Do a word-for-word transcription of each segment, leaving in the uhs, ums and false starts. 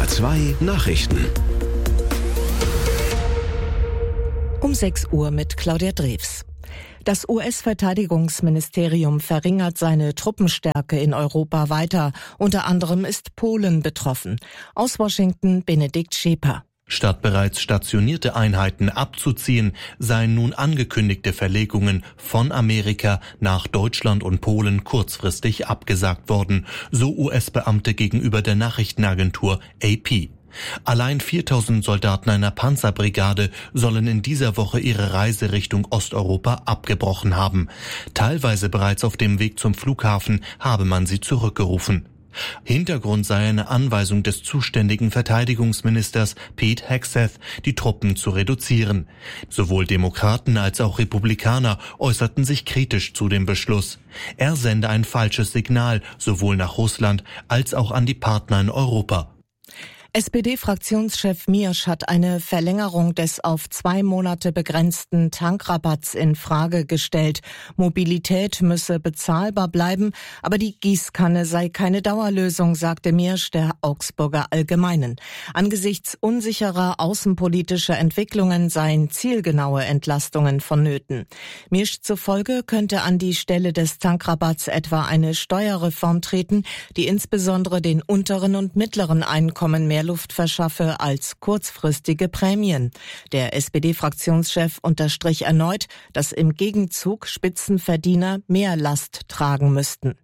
S W R zwei Nachrichten. Um sechs Uhr mit Claudia Drews. Das U S-Verteidigungsministerium verringert seine Truppenstärke in Europa weiter. Unter anderem ist Polen betroffen. Aus Washington Benedikt Scheper. Statt bereits stationierte Einheiten abzuziehen, seien nun angekündigte Verlegungen von Amerika nach Deutschland und Polen kurzfristig abgesagt worden, so U S-Beamte gegenüber der Nachrichtenagentur A P. Allein viertausend Soldaten einer Panzerbrigade sollen in dieser Woche ihre Reise Richtung Osteuropa abgebrochen haben. Teilweise bereits auf dem Weg zum Flughafen habe man sie zurückgerufen. Hintergrund sei eine Anweisung des zuständigen Verteidigungsministers Pete Hegseth, die Truppen zu reduzieren. Sowohl Demokraten als auch Republikaner äußerten sich kritisch zu dem Beschluss. Er sende ein falsches Signal sowohl nach Russland als auch an die Partner in Europa. S P D-Fraktionschef Miersch hat eine Verlängerung des auf zwei Monate begrenzten Tankrabatts in Frage gestellt. Mobilität müsse bezahlbar bleiben, aber die Gießkanne sei keine Dauerlösung, sagte Miersch der Augsburger Allgemeinen. Angesichts unsicherer außenpolitischer Entwicklungen seien zielgenaue Entlastungen vonnöten. Miersch zufolge könnte an die Stelle des Tankrabatts etwa eine Steuerreform treten, die insbesondere den unteren und mittleren Einkommen mehr Luft verschaffe als kurzfristige Prämien. Der S P D-Fraktionschef unterstrich erneut, dass im Gegenzug Spitzenverdiener mehr Last tragen müssten.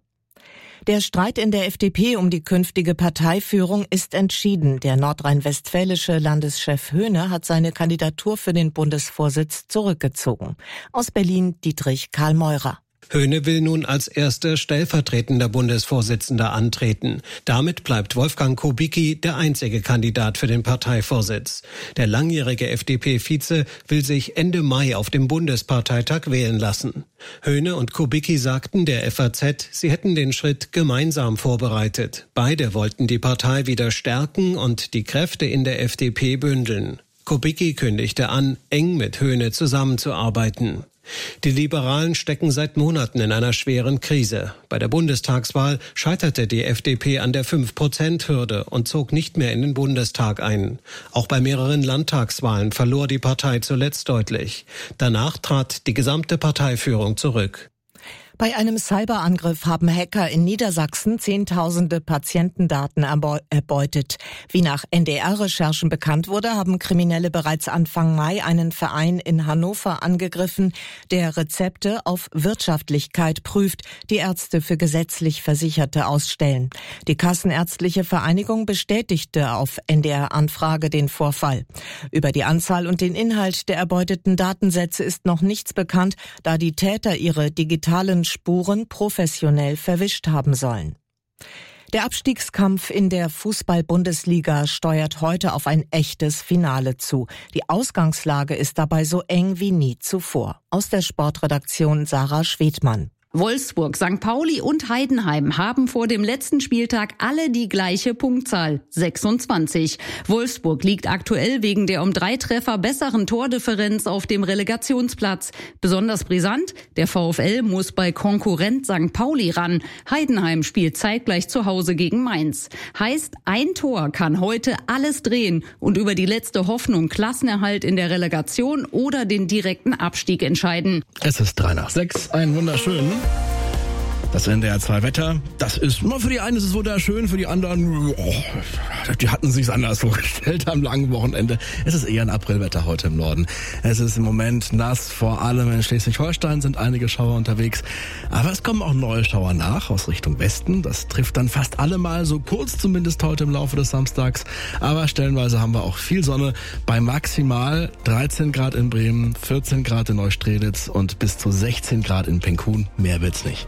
Der Streit in der F D P um die künftige Parteiführung ist entschieden. Der nordrhein-westfälische Landeschef Höhne hat seine Kandidatur für den Bundesvorsitz zurückgezogen. Aus Berlin Dietrich Karl Meurer. Höhne will nun als erster stellvertretender Bundesvorsitzender antreten. Damit bleibt Wolfgang Kubicki der einzige Kandidat für den Parteivorsitz. Der langjährige F D P-Vize will sich Ende Mai auf dem Bundesparteitag wählen lassen. Höhne und Kubicki sagten der F A Z, sie hätten den Schritt gemeinsam vorbereitet. Beide wollten die Partei wieder stärken und die Kräfte in der F D P bündeln. Kubicki kündigte an, eng mit Höhne zusammenzuarbeiten. Die Liberalen stecken seit Monaten in einer schweren Krise. Bei der Bundestagswahl scheiterte die F D P an der fünf Prozent Hürde und zog nicht mehr in den Bundestag ein. Auch bei mehreren Landtagswahlen verlor die Partei zuletzt deutlich. Danach trat die gesamte Parteiführung zurück. Bei einem Cyberangriff haben Hacker in Niedersachsen Zehntausende Patientendaten erbeutet. Wie nach N D R-Recherchen bekannt wurde, haben Kriminelle bereits Anfang Mai einen Verein in Hannover angegriffen, der Rezepte auf Wirtschaftlichkeit prüft, die Ärzte für gesetzlich Versicherte ausstellen. Die Kassenärztliche Vereinigung bestätigte auf N D R-Anfrage den Vorfall. Über die Anzahl und den Inhalt der erbeuteten Datensätze ist noch nichts bekannt, da die Täter ihre digitalen Spuren professionell verwischt haben sollen. Der Abstiegskampf in der Fußball-Bundesliga steuert heute auf ein echtes Finale zu. Die Ausgangslage ist dabei so eng wie nie zuvor. Aus der Sportredaktion Sarah Schwedmann. Wolfsburg, Sankt Pauli und Heidenheim haben vor dem letzten Spieltag alle die gleiche Punktzahl, sechsundzwanzig. Wolfsburg liegt aktuell wegen der um drei Treffer besseren Tordifferenz auf dem Relegationsplatz. Besonders brisant, der VfL muss bei Konkurrent Sankt Pauli ran. Heidenheim spielt zeitgleich zu Hause gegen Mainz. Heißt, ein Tor kann heute alles drehen und über die letzte Hoffnung Klassenerhalt in der Relegation oder den direkten Abstieg entscheiden. Es ist drei nach sechs, ein wunderschönen. Das N D R zwei Wetter, das ist, für die einen ist es wunderschön, für die anderen, oh, die hatten sich's anders vorgestellt am langen Wochenende. Es ist eher ein Aprilwetter heute im Norden. Es ist im Moment nass, vor allem in Schleswig-Holstein sind einige Schauer unterwegs. Aber es kommen auch neue Schauer nach aus Richtung Westen. Das trifft dann fast alle mal, so kurz zumindest heute im Laufe des Samstags. Aber stellenweise haben wir auch viel Sonne bei maximal dreizehn Grad in Bremen, vierzehn Grad in Neustrelitz und bis zu sechzehn Grad in Penkun. Mehr wird's nicht.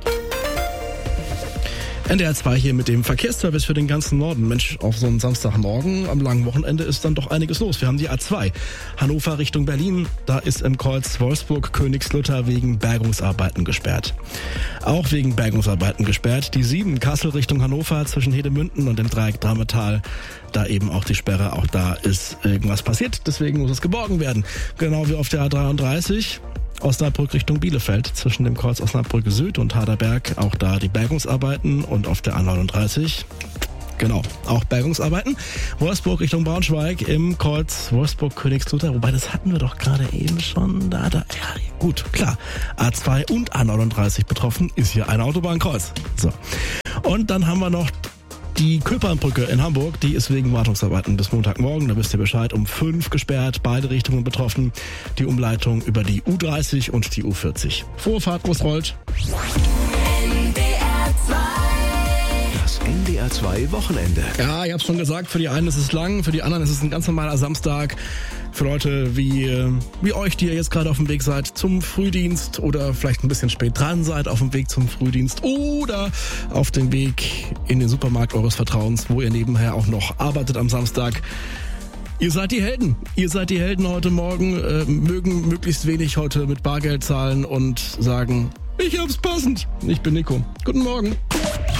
N D R zwei hier mit dem Verkehrsservice für den ganzen Norden. Mensch, auf so einem Samstagmorgen am langen Wochenende ist dann doch einiges los. Wir haben die A zwei Hannover Richtung Berlin. Da ist im Kreuz Wolfsburg-Königslutter wegen Bergungsarbeiten gesperrt. Auch wegen Bergungsarbeiten gesperrt. Die sieben Kassel Richtung Hannover zwischen Hedemünden und dem Dreieck Drametal. Da eben auch die Sperre. Auch da ist irgendwas passiert. Deswegen muss es geborgen werden. Genau wie auf der A dreiunddreißig. Osnabrück Richtung Bielefeld zwischen dem Kreuz Osnabrück Süd und Harderberg. Auch da die Bergungsarbeiten und auf der A neununddreißig Genau, auch Bergungsarbeiten. Wolfsburg Richtung Braunschweig im Kreuz Wolfsburg-Königslutter. Wobei, das hatten wir doch gerade eben schon. Da, da, ja, gut, klar. A zwei und A neununddreißig betroffen, ist hier ein Autobahnkreuz. So. Und dann haben wir noch die Köpernbrücke in Hamburg, die ist wegen Wartungsarbeiten bis Montagmorgen, da wisst ihr Bescheid, um fünf gesperrt, beide Richtungen betroffen. Die Umleitung über die U dreißig und die U vierzig. Frohe Fahrt, Prost rollt. Das N D R zwei Wochenende. Ja, ich hab's schon gesagt, für die einen ist es lang, für die anderen ist es ein ganz normaler Samstag. Für Leute wie, wie euch, die ihr jetzt gerade auf dem Weg seid zum Frühdienst oder vielleicht ein bisschen spät dran seid auf dem Weg zum Frühdienst oder auf dem Weg in den Supermarkt eures Vertrauens, wo ihr nebenher auch noch arbeitet am Samstag. Ihr seid die Helden. Ihr seid die Helden heute Morgen, äh, mögen möglichst wenig heute mit Bargeld zahlen und sagen, ich hab's passend. Ich bin Nico. Guten Morgen.